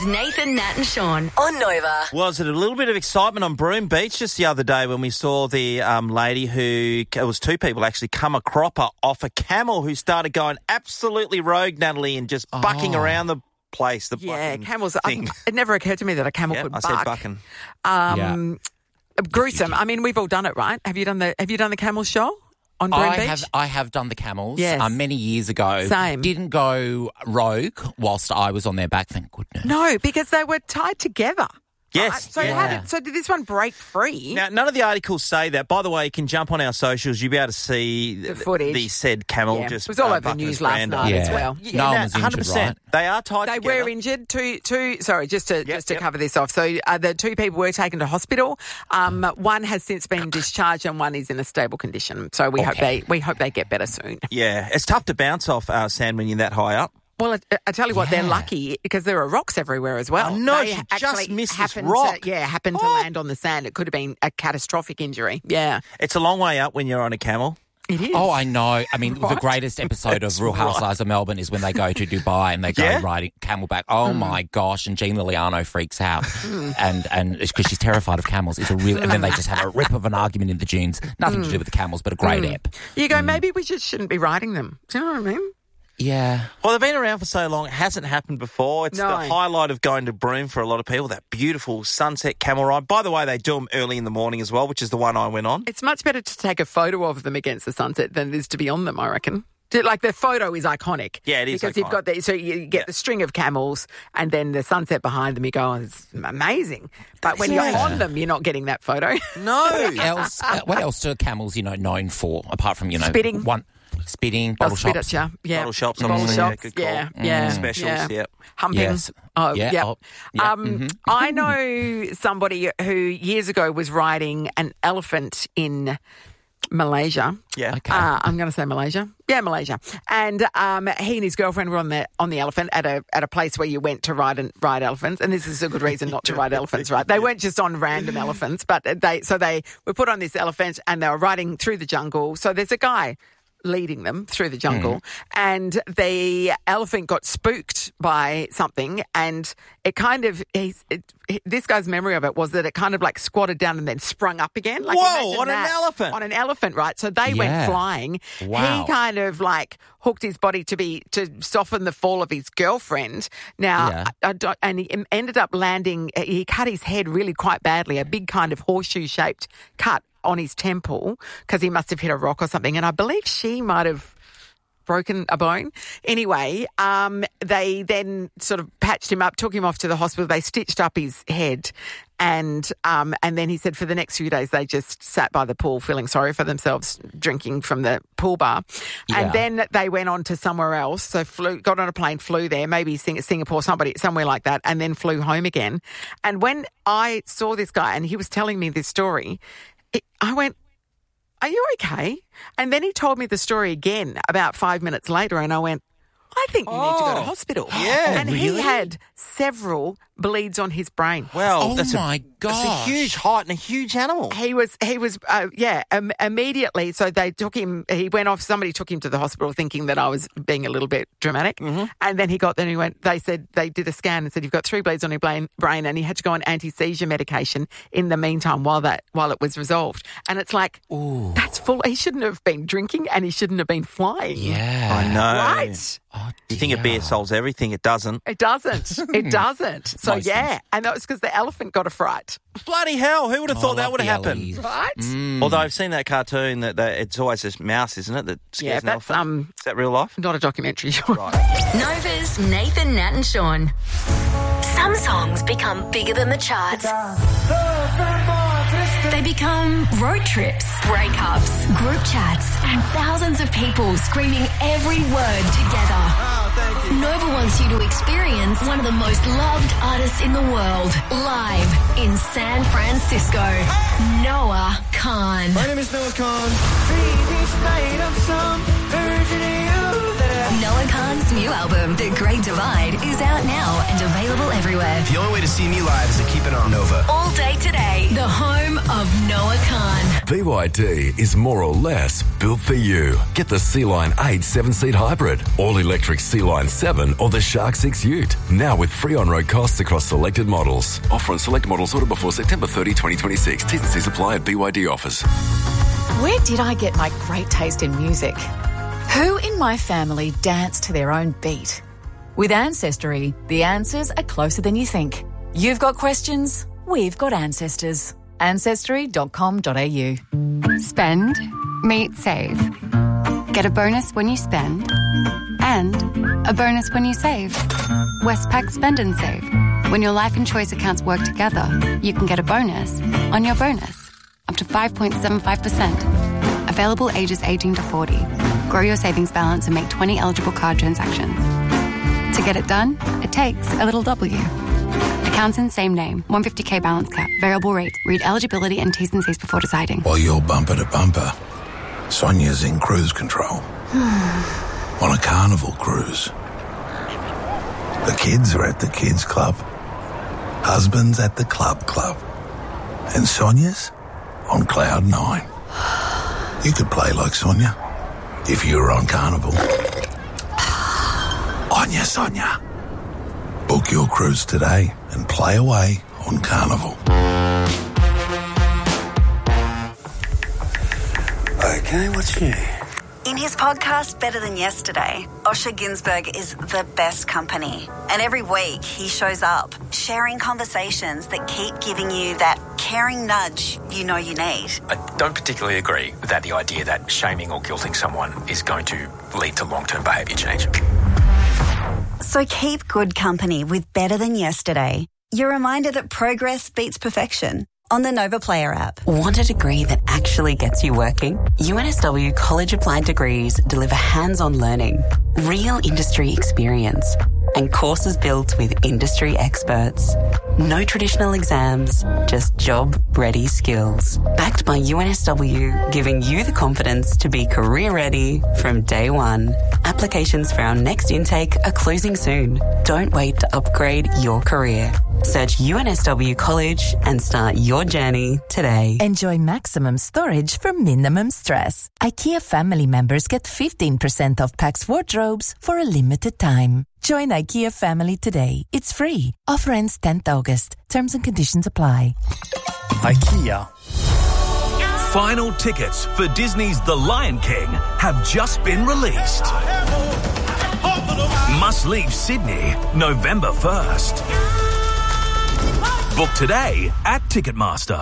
is Nathan, Nat and Sean on Nova. Was it a little bit of excitement on Broome Beach just the other day when we saw the lady who, it was two people actually, come a cropper off a camel who started going absolutely rogue, Natalie, and just bucking around the place. Camels. It never occurred to me that a camel could buck. I said bucking. Gruesome. I mean, we've all done it, right? Have you done the camel show on Broome Beach? I have done the camels many years ago. Same. Didn't go rogue whilst I was on their back, thank goodness. No, because they were tied together. Yes. Right? So did this one break free? Now, none of the articles say that. By the way, you can jump on our socials. You'll be able to see the footage. The said camel It just was all over the news last night as well. No one was injured, 100%. right? They are tied They together. were injured. Just to cover this off. So the two people were taken to hospital. One has since been discharged and one is in a stable condition. So we hope they get better soon. Yeah, it's tough to bounce off sand when you're that high up. Well, I tell you what, they're lucky because there are rocks everywhere as well. I know, they she actually just missed this happened rock. happened to land on the sand. It could have been a catastrophic injury. Yeah. It's a long way up when you're on a camel. It is. Oh, I know. I mean, the greatest episode of Real Housewives of Melbourne is when they go to Dubai and they go riding camelback. Oh my gosh! And Jean Liliano freaks out, and it's because she's terrified of camels. It's a real, and then they just have a rip of an argument in the dunes. Nothing to do with the camels, but a great ep. You go. Maybe we just shouldn't be riding them. Do you know what I mean? Yeah. Well, they've been around for so long. It hasn't happened before. It's the highlight of going to Broome for a lot of people, that beautiful sunset camel ride. By the way, they do them early in the morning as well, which is the one I went on. It's much better to take a photo of them against the sunset than it is to be on them, I reckon. Like, the photo is iconic. Yeah, it is because iconic. you've got you get the string of camels and then the sunset behind them. You go, it's amazing. But when you're on them, you're not getting that photo. No. What else are camels, known for, apart from, Spitting. Spitting, bottle spit shops. at you. Yeah. Bottle shops. Bottle shops. Good call. Yeah. Specials, yeah. Humping. Yes. Oh, yeah. yeah. Oh, yeah. I know somebody who years ago was riding an elephant in Malaysia. Yeah. Okay. I'm going to say Malaysia. Yeah, Malaysia. And he and his girlfriend were on the elephant at a place where you went to ride elephants. And this is a good reason not to ride elephants, right? They weren't just on random elephants, but they were put on this elephant and they were riding through the jungle. So there's a guy leading them through the jungle, and the elephant got spooked by something, and it kind of this guy's memory of it was that it kind of like squatted down and then sprung up again. Like, whoa, on an elephant. On an elephant, right? So they went flying. Wow. He kind of like hooked his body to soften the fall of his girlfriend. Now, and he ended up landing, he cut his head really quite badly, a big kind of horseshoe-shaped cut on his temple because he must have hit a rock or something. And I believe she might have broken a bone. Anyway, they then sort of patched him up, took him off to the hospital. They stitched up his head. And then he said for the next few days they just sat by the pool feeling sorry for themselves, drinking from the pool bar. Yeah. And then they went on to somewhere else. So got on a plane, flew there, maybe Singapore, somewhere like that, and then flew home again. And when I saw this guy and he was telling me this story, I went, are you okay? And then he told me the story again about 5 minutes later, and I went, I think you need to go to hospital. Yeah. And he had several bleeds on his brain. Well, Oh my That's a gosh. huge height and a huge animal. He was, immediately. So they took him, he went off, somebody took him to the hospital thinking that I was being a little bit dramatic. Mm-hmm. And then he got there and he went, they said, they did a scan and said, you've got 3 bleeds on your brain, and he had to go on anti-seizure medication in the meantime while it was resolved. And it's like, that's full, he shouldn't have been drinking and he shouldn't have been flying. Yeah. I know. Right? Oh, You think a beer solves everything? It doesn't. It doesn't. It doesn't. So, Most yeah. things. And that was because the elephant got a fright. Bloody hell! Who would have thought that would have happened? Ellies. Right? Although I've seen that cartoon that it's always this mouse, isn't it? That scares an that's elephant. Is that real life? not a documentary. Nova's Nathan, Nat and Sean. Some songs become bigger than the charts. They become road trips, breakups, group chats, and thousands of people screaming every word together. Nova wants you to experience one of the most loved artists in the world live in San Francisco. Noah Khan. My name is Noah Khan. Dreams made of some version of you that Noah Khan's new album, The Great Divide, is out now and available everywhere. The only way to see me live is to keep it on Nova. All day today, the home of Noah Khan. BYD is more or less built for you. Get the Sea-Line 8 7-seat hybrid, all-electric Sea-Line 7 or the Shark 6 Ute. Now with free on-road costs across selected models. Offer on select models ordered before September 30, 2026. T's and C's apply at BYD offers. Where did I get my great taste in music? Who in my family dance to their own beat? With Ancestry, the answers are closer than you think. You've got questions, we've got ancestors. Ancestry.com.au. Spend, meet, save. Get a bonus when you spend and a bonus when you save. Westpac Spend and Save. When your life and choice accounts work together, you can get a bonus on your bonus, up to 5.75%. Available ages 18 to 40. Grow your savings balance and make 20 eligible card transactions. To get it done, it takes a little W. Accounts in same name. 150k balance cap. Variable rate. Read eligibility and T's and C's before deciding. While you're bumper to bumper, Sonia's in cruise control. On a Carnival cruise. The kids are at the kids club. Husband's at the club. And Sonia's on cloud 9. You could play like Sonia if you were on Carnival. Onya Sonia. Book your cruise today and play away on Carnival. Okay, what's new? In his podcast, Better Than Yesterday, Osher Günsberg is the best company. And every week he shows up, sharing conversations that keep giving you that caring nudge you know you need. I don't particularly agree with the idea that shaming or guilting someone is going to lead to long-term behaviour change. So keep good company with Better Than Yesterday. Your reminder that progress beats perfection. On the Nova Player app. Want a degree that actually gets you working? UNSW College Applied Degrees deliver hands-on learning, real industry experience, and courses built with industry experts. No traditional exams, just job-ready skills. Backed by UNSW, giving you the confidence to be career-ready from day one. Applications for our next intake are closing soon. Don't wait to upgrade your career. Search UNSW College and start your journey today. Enjoy maximum storage for minimum stress. IKEA family members get 15% off Pax wardrobes for a limited time. Join IKEA family today. It's free. Offer ends 10th August. Terms and conditions apply. IKEA. Final tickets for Disney's The Lion King have just been released. Must leave Sydney November 1st. Book today at Ticketmaster.